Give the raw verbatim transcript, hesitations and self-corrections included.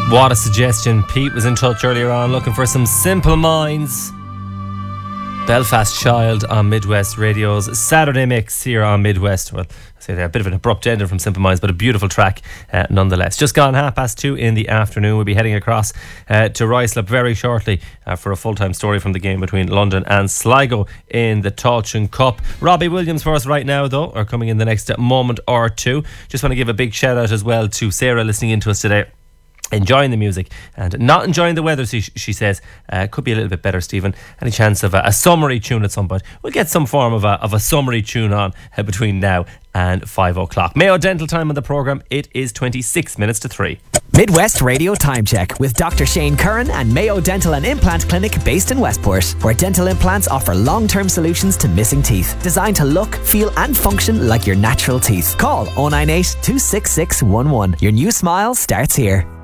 What a suggestion. Pete was in touch earlier on looking for some Simple Minds. Belfast Child on Midwest Radio's Saturday Mix here on Midwest. Well, I say a bit of an abrupt ending from Simple Minds, but a beautiful track uh, nonetheless. Just gone half past two in the afternoon. We'll be heading across uh, to Ruislip very shortly uh, for a full-time story from the game between London and Sligo in the Tailteann Cup. Robbie Williams for us right now, though, are coming in the next moment or two. Just want to give a big shout out as well to Sarah listening in to us today. Enjoying the music and not enjoying the weather, she, she says. Uh, could be a little bit better, Stephen. Any chance of a, a summery tune at some point? We'll get some form of a, of a summery tune on uh, between now and five o'clock. Mayo Dental time on the programme. It is twenty-six minutes to three. Midwest Radio Time Check with Doctor Shane Curran and Mayo Dental and Implant Clinic based in Westport, where dental implants offer long-term solutions to missing teeth, designed to look, feel and function like your natural teeth. Call oh nine eight, two six six one one. Your new smile starts here.